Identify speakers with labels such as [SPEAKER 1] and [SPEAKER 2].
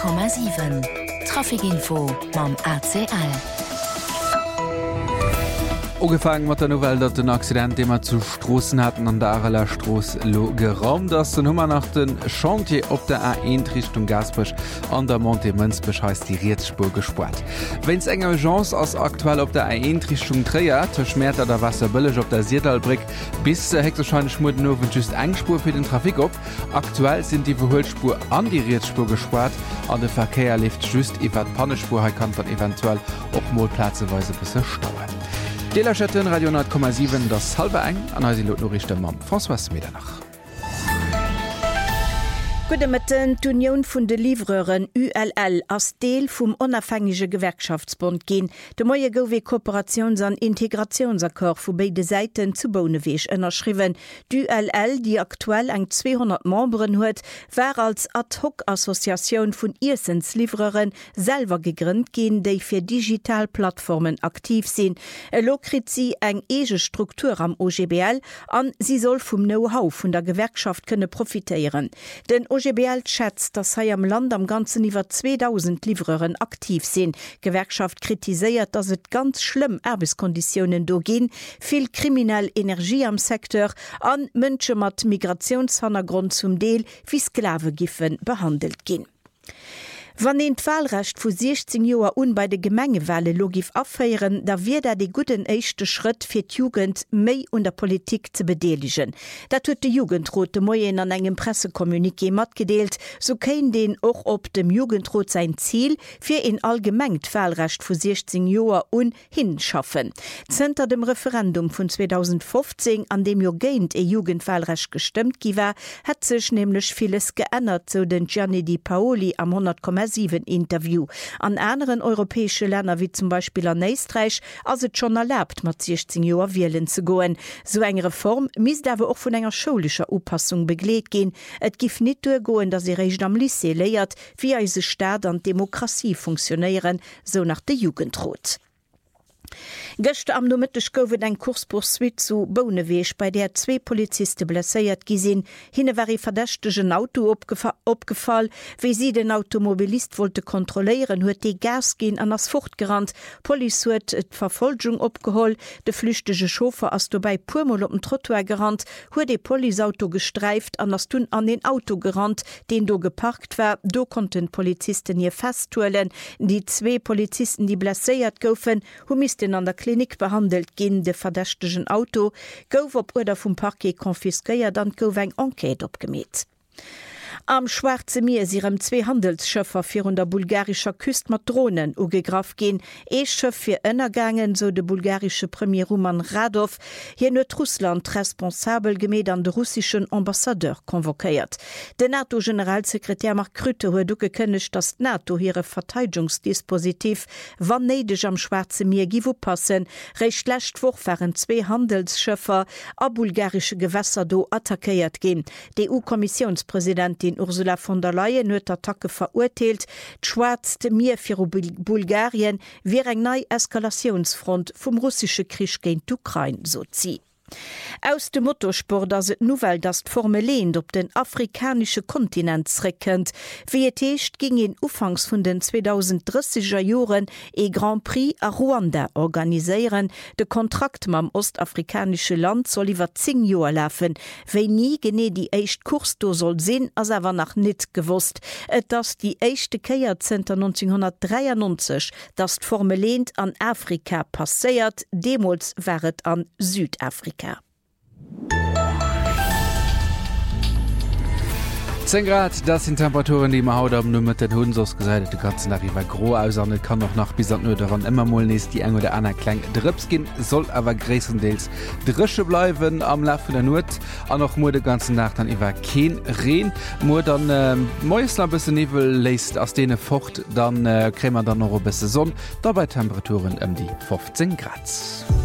[SPEAKER 1] 100,7 Trafikinfo mam ACL.
[SPEAKER 2] Angefangen mit der Novelle, dass den Accident, den wir zu Straßen hatten, an der Areler Straße geräumt ist. Und immer nach den Chantier auf der A1 Richtung Gasbach an der Monte-Münzbach heißt die Riedspur gespart. Wenn es eine Chance ist, aktuell auf der A1 Richtung Trier, schmert der Wasser billig auf der Siedalbrück bis wahrscheinlich nur just eine Spur für den Trafik ab. Aktuell sind die Verholspur an die Riedspur gespart, und der Verkehr läuft just über die Pannenspur, kann dann eventuell auch mal platzweise ein bisschen stauen. Delachetten Radio 100,7 das halbe eng an Norrichten Mam François Medernach.
[SPEAKER 3] Gute Mitten, die Union von den Livreuren ULL als Deel vom unabhängigen Gewerkschaftsbund gehen. Der neue Gowe-Kooperations- und Integrationsakkord von beiden Seiten zu Boneweg unterschrieben. Die ULL, die aktuell 200 Membern hat, war als Ad-Hoc-Assoziation von Essenslivreuren selber gegründet, die für Digitalplattformen aktiv sind. Lo kriegt sie eine eigene Struktur am OGBL und sie soll vom Know-how von der Gewerkschaft können profitieren. Den OGBL schätzt, dass am Land am ganzen über 2000 Livreuren aktiv sind. Gewerkschaft kritisiert, dass es ganz schlimm Arbeitskonditionen gehen, viel kriminelle Energie am Sektor an Menschen mit Migrationshintergrund zum Teil wie Sklavengiffen behandelt gehen. Wann den Wahlrecht vu 16 Joer un bei de Gemengewelle logif afeieren, da wird er de guten echte Schritt fir d' Jugend méi und der Politik zu bedeligen. Dat huet de Jugendrot de Moien an engem Pressekommuniqué matgedeelt, so kein den och op dem Jugendrot sein Ziel fir in allgemengt Wahlrecht vu 16 Joer un hinschaffen. Zenter dem Referendum vun 2015, an dem jo géint Jugendwahlrecht gestimmt giwer, hat sech nämlich vieles geändert, so den Gianni Di Paoli am 100,7 Interview. An anderen europäische Länder wie zum Beispiel an Österreich as es schon erlaubt, mit 16 Jahren wählen zu gehen. So eine Reform misst aber auch von einer schulischen Aufpassung begleitet gehen. Es gibt nicht durchgehen, dass sie recht am Lycée lehrt, wie unsere Staat und Demokratie funktionieren, so nach der Jugendrot. Gestern am Nachmittag goufet ein Kurspursuit zu Boneweg, bei der 2 Polizisten blessiert gesehen. Hinne war verdächtigen Auto opgefallen, wie sie den Automobilist wollte kontrollieren, huet die Gas gehen an das fortgerannt. Police huet et Verfolgung opgeholt, de flüchtige Chauffeur as dabei purmal op dem Trottoir gerannt, huet de Poliauto gestreift, an das tun an den Auto gerannt, den do geparkt war. Do konnten Polizisten hier festtuelen. Die 2 Polizisten, die blessiert goufen, den an der Klinik behandelt gin de verdächtigen Auto, gouf op oder vum Parquet konfiskeiert, dann gouf eng Enquete opgemet. Am Schwarze Meer sirem 2 Handelsschëffer fir der bulgarischer Küst mat Drohnen ugegraf gin. Schëff fir ënnergangen, so de bulgarische Premier Roman Radov, hier net Russland responsabel gemet an de russischen Ambassadeur konvokéiert. De NATO-Generalsekretär Mark Rutte huet du gekënnecht, dass NATO hire Verteidigungsdispositiv wann neideg am Schwarze Meer giwo passen, recht lächtwoch waren 2 Handelsschëffer a bulgarische Gewässer do attackéiert gin. Die EU-Kommissionspräsidentin Ursula von der Leyen huet d'Attacke verurteilt. D'Schwarze Meer fir Bulgarien wär eng nei Eskalationsfront vum russische Krieg géint d'Ukraine, so zi. Aus dem Motorsport as et Novel dat Formel 1 op den afrikanische Kontinent zreckend. Wie et techt ging in Ufangs vun den 2030er Joren Grand Prix a Ruanda organiséieren. De Kontrakt mam ostafrikanische Land soll iwwer 10 Joer läfen. Wéi nie gené die eicht Kursdo soll sinn, as awer nach net gewusst. Et ass die eichte Keierzenter 1993, dat Formel 1 an Afrika passéiert, demols wäret an Südafrika.
[SPEAKER 2] 10 Grad, das sind Temperaturen, die man haut am nur mit den Hunden so gesagt, die ganzen Tag war groß aussehen, kann noch nach bis nur daran immer mal nicht die ein oder andere kleine Drips gehen, soll aber größtenteils drische bleiben am Laufe der Nacht, und noch nur den ganzen Nacht dann über kein Regen, nur dann meist ein bisschen Nebel lässt aus denen fort, dann kriegen wir dann noch ein bisschen Sonne, dabei Temperaturen um die 15 Grad.